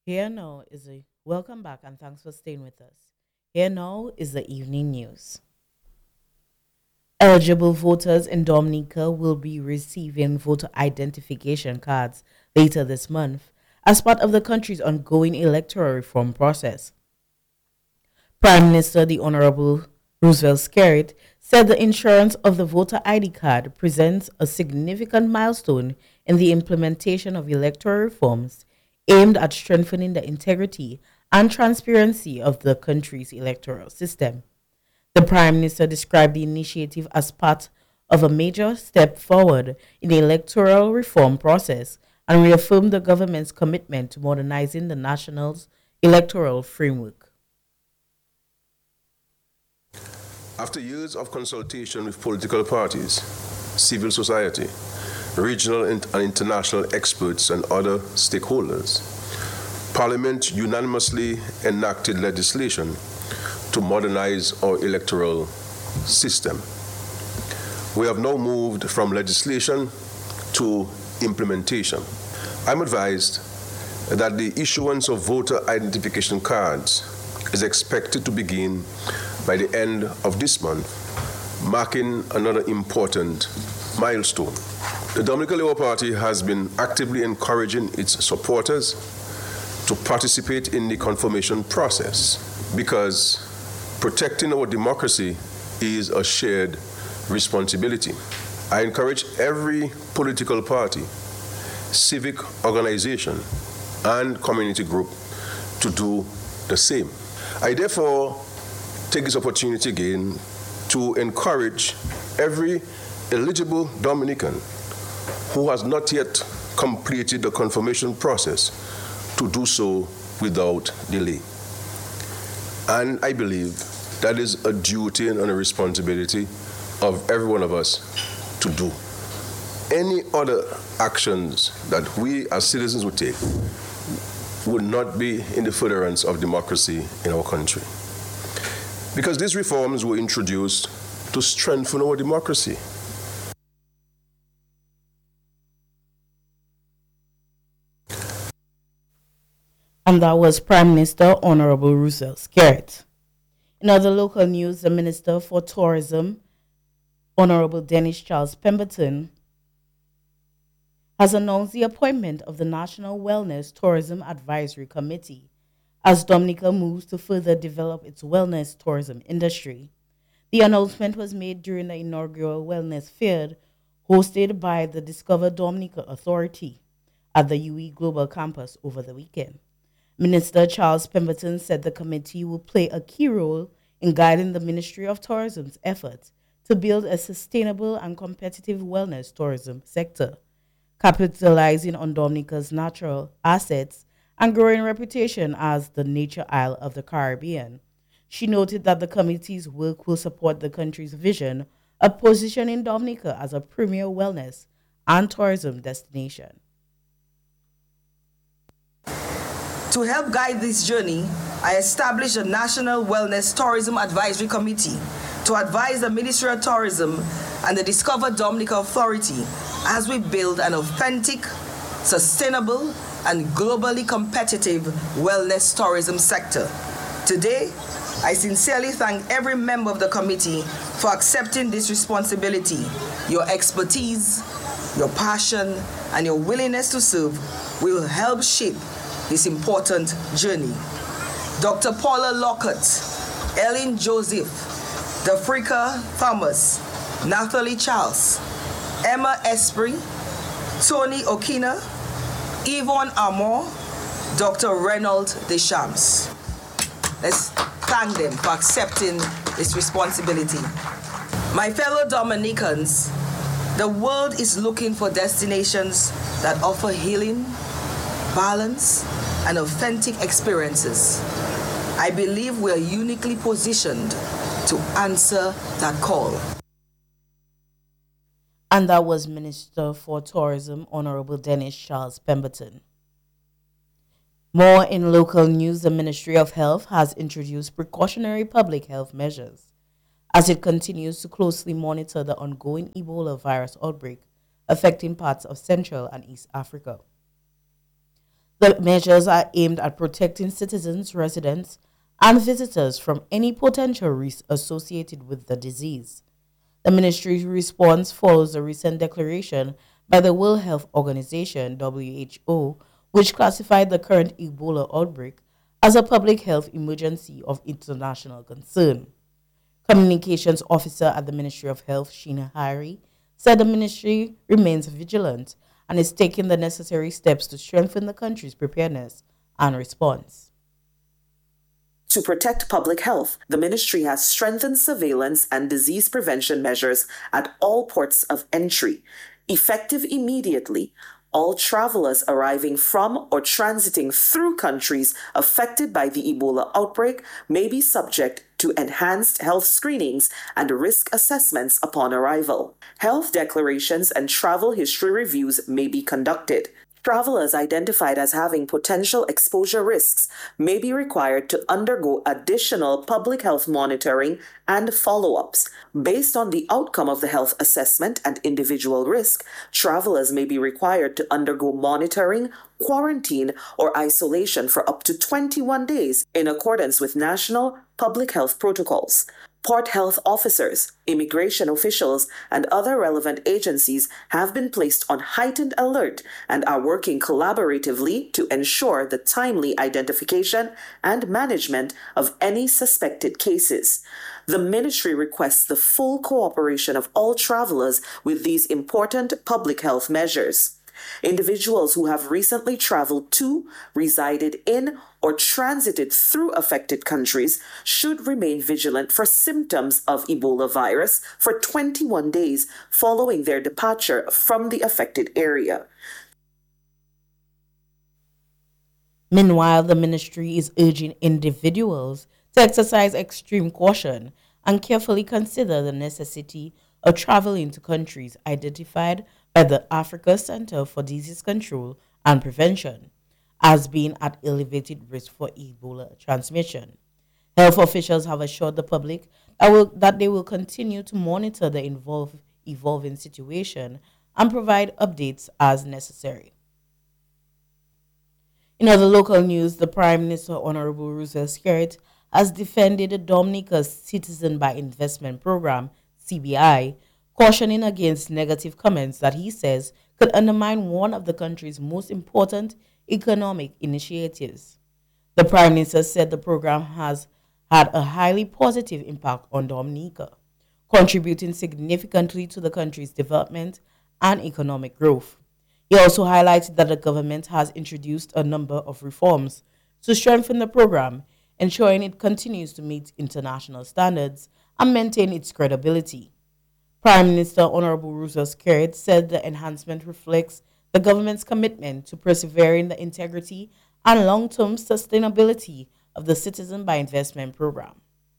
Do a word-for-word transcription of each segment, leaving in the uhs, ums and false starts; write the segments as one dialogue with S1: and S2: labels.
S1: Here now is a welcome back and thanks for staying with us. Here now is the evening news. Eligible voters in Dominica will be receiving voter identification cards later this month as part of the country's ongoing electoral reform process. Prime Minister the Honorable Roosevelt Skerrit said the insurance of the voter I D card presents a significant milestone in the implementation of electoral reforms aimed at strengthening the integrity and transparency of the country's electoral system. The Prime Minister described the initiative as part of a major step forward in the electoral reform process and reaffirmed the government's commitment to modernizing the national's electoral framework.
S2: After years of consultation with political parties, civil society, regional and international experts, and other stakeholders, Parliament unanimously enacted legislation to modernize our electoral system. We have now moved from legislation to implementation. I'm advised that the issuance of voter identification cards is expected to begin by the end of this month, marking another important milestone. The Dominica Labour Party has been actively encouraging its supporters to participate in the confirmation process because protecting our democracy is a shared responsibility. I encourage every political party, civic organization, and community group to do the same. I therefore take this opportunity again to encourage every eligible Dominican who has not yet completed the confirmation process to do so without delay. And I believe that is a duty and a responsibility of every one of us to do. Any other actions that we as citizens would take would not be in the furtherance of democracy in our country. Because these reforms were introduced to strengthen our democracy.
S1: And that was Prime Minister Honorable Roosevelt Skerrit. In other local news, the Minister for Tourism, Honorable Dennis Charles Pemberton, has announced the appointment of the National Wellness Tourism Advisory Committee as Dominica moves to further develop its wellness tourism industry. The announcement was made during the inaugural Wellness Fair hosted by the Discover Dominica Authority at the U E Global Campus over the weekend. Minister Charles Pemberton said the committee will play a key role in guiding the Ministry of Tourism's efforts to build a sustainable and competitive wellness tourism sector, capitalizing on Dominica's natural assets and growing reputation as the nature isle of the Caribbean. She noted that the committee's work will support the country's vision of positioning Dominica as a premier wellness and tourism destination.
S3: To help guide this journey, I established a National Wellness Tourism Advisory Committee to advise the Ministry of Tourism and the Discover Dominica Authority as we build an authentic, sustainable, and globally competitive wellness tourism sector. Today, I sincerely thank every member of the committee for accepting this responsibility. Your expertise, your passion, and your willingness to serve will help shape this important journey. Doctor Paula Lockhart, Ellen Joseph, Dafrika Thomas, Nathalie Charles, Emma Esprit, Tony Okina, Yvonne Amor, Doctor Reynold Deschamps. Let's thank them for accepting this responsibility. My fellow Dominicans, the world is looking for destinations that offer healing, balance, and authentic experiences. I believe we are uniquely positioned to answer that call.
S1: And that was Minister for Tourism, Honorable Dennis Charles Pemberton. More in local news, the Ministry of Health has introduced precautionary public health measures as it continues to closely monitor the ongoing Ebola virus outbreak affecting parts of Central and East Africa. The measures are aimed at protecting citizens, residents, and visitors from any potential risks associated with the disease. The ministry's response follows a recent declaration by the World Health Organization, W H O, which classified the current Ebola outbreak as a public health emergency of international concern. Communications Officer at the Ministry of Health, Sheena Hari, said the ministry remains vigilant and is taking the necessary steps to strengthen the country's preparedness and response.
S4: To protect public health, the ministry has strengthened surveillance and disease prevention measures at all ports of entry. Effective immediately, all travelers arriving from or transiting through countries affected by the Ebola outbreak may be subject to enhanced health screenings and risk assessments upon arrival. Health declarations and travel history reviews may be conducted. Travelers identified as having potential exposure risks may be required to undergo additional public health monitoring and follow-ups. Based on the outcome of the health assessment and individual risk, travelers may be required to undergo monitoring, quarantine, or isolation for up to twenty-one days in accordance with national public health protocols. Port health officers, immigration officials, and other relevant agencies have been placed on heightened alert and are working collaboratively to ensure the timely identification and management of any suspected cases. The ministry requests the full cooperation of all travelers with these important public health measures. Individuals who have recently traveled to, resided in, or transited through affected countries should remain vigilant for symptoms of Ebola virus for twenty-one days following their departure from the affected area.
S1: Meanwhile, the ministry is urging individuals to exercise extreme caution and carefully consider the necessity of traveling to countries identified by the Africa Center for Disease Control and Prevention as being at elevated risk for Ebola transmission. Health officials have assured the public that, will, that they will continue to monitor the involve, evolving situation and provide updates as necessary. In other local news, the Prime Minister, Honorable Roosevelt Skerrit, has defended Dominica's Citizen by Investment Program, C B I, cautioning against negative comments that he says could undermine one of the country's most important economic initiatives. The Prime Minister said the program has had a highly positive impact on Dominica, contributing significantly to the country's development and economic growth. He also highlighted that the government has introduced a number of reforms to strengthen the program, ensuring it continues to meet international standards and maintain its credibility. Prime Minister Honorable Roosevelt Skerrit said the enhancement reflects the government's commitment to preserving the integrity and long-term sustainability of the Citizen by Investment Program.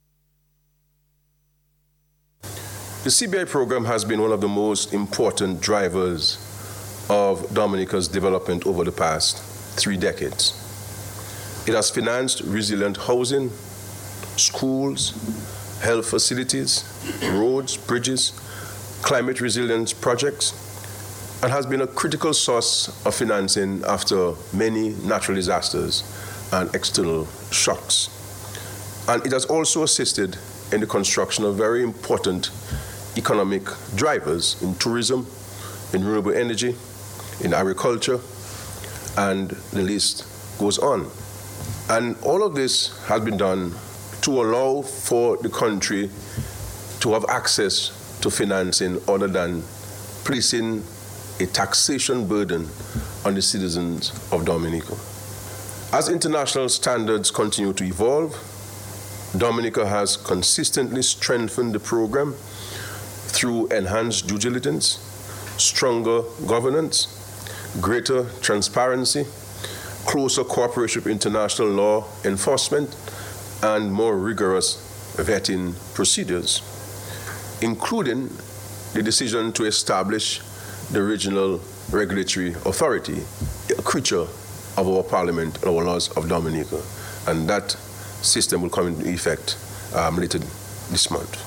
S2: The C B I program has been one of the most important drivers of Dominica's development over the past three decades. It has financed resilient housing, schools, health facilities, roads, bridges, climate resilience projects, and has been a critical source of financing after many natural disasters and external shocks. And it has also assisted in the construction of very important economic drivers in tourism, in renewable energy, in agriculture, and the list goes on. And all of this has been done to allow for the country to have access to financing other than placing a taxation burden on the citizens of Dominica. As international standards continue to evolve, Dominica has consistently strengthened the program through enhanced due diligence, stronger governance, greater transparency, closer cooperation with international law enforcement, and more rigorous vetting procedures, including the decision to establish the Regional Regulatory Authority, a creature of our Parliament and our laws of Dominica. And that system will come into effect um, later this month.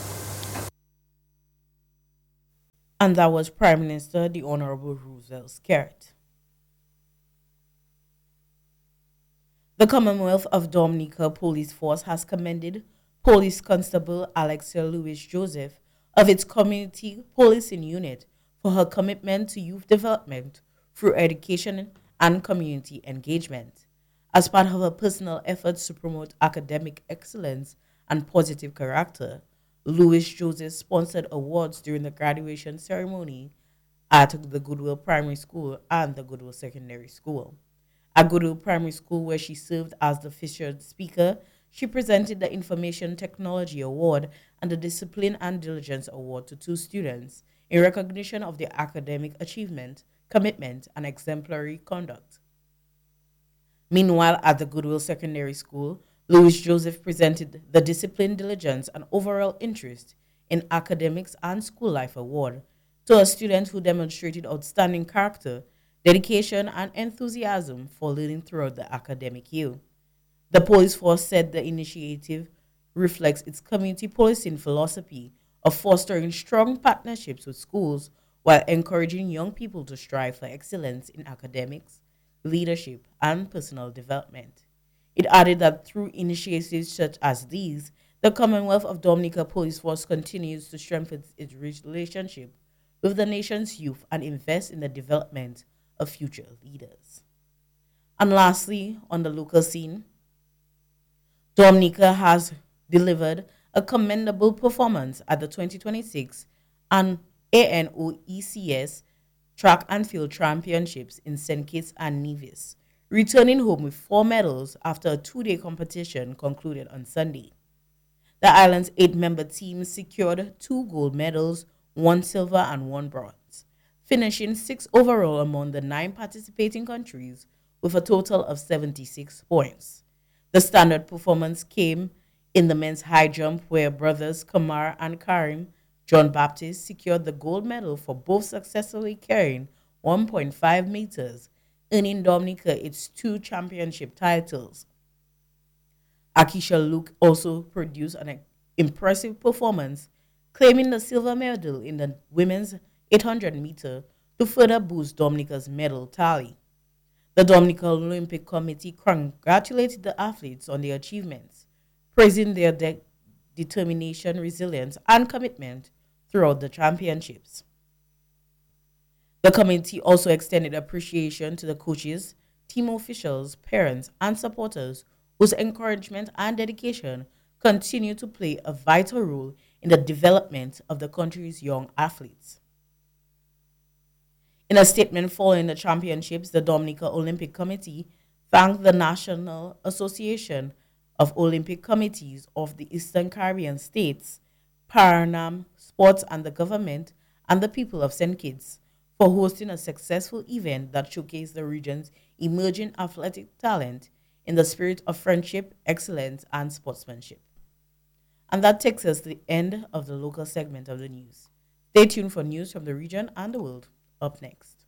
S1: And that was Prime Minister, the Honorable Roosevelt Skerrit. The Commonwealth of Dominica Police Force has commended Police Constable Alexia Lewis Joseph of its Community Policing Unit for her commitment to youth development through education and community engagement. As part of her personal efforts to promote academic excellence and positive character, Lewis Joseph sponsored awards during the graduation ceremony at the Goodwill Primary School and the Goodwill Secondary School. At Goodwill Primary School, where she served as the featured speaker, she presented the Information Technology Award and the Discipline and Diligence Award to two students in recognition of their academic achievement, commitment, and exemplary conduct. Meanwhile, at the Goodwill Secondary School, Lewis Joseph presented the Discipline, Diligence, and Overall Interest in Academics and School Life Award to a student who demonstrated outstanding character, dedication, and enthusiasm for learning throughout the academic year. The police force said the initiative reflects its community policing philosophy of fostering strong partnerships with schools while encouraging young people to strive for excellence in academics, leadership, and personal development. It added that through initiatives such as these, the Commonwealth of Dominica Police Force continues to strengthen its relationship with the nation's youth and invest in the development of future leaders. And lastly, on the local scene, Dominica has delivered a commendable performance at the twenty twenty-six and A N O E C S Track and Field Championships in Saint Kitts and Nevis, returning home with four medals after a two-day competition concluded on Sunday. The island's eight-member team secured two gold medals, one silver and one bronze, finishing sixth overall among the nine participating countries with a total of seventy-six points. The standard performance came in the men's high jump, where brothers Kamar and Karim John Baptist secured the gold medal for both successfully carrying one point five meters, earning Dominica its two championship titles. Akisha Luke also produced an impressive performance, claiming the silver medal in the women's eight hundred meter to further boost Dominica's medal tally. The Dominica Olympic Committee congratulated the athletes on their achievements, praising their de- determination, resilience, and commitment throughout the championships. The committee also extended appreciation to the coaches, team officials, parents, and supporters whose encouragement and dedication continue to play a vital role in the development of the country's young athletes. In a statement following the championships, the Dominica Olympic Committee thanked the National Association of Olympic Committees of the Eastern Caribbean States, Paranam Sports, and the government and the people of Saint Kitts for hosting a successful event that showcased the region's emerging athletic talent in the spirit of friendship, excellence, and sportsmanship. And that takes us to the end of the local segment of the news. Stay tuned for news from the region and the world up next.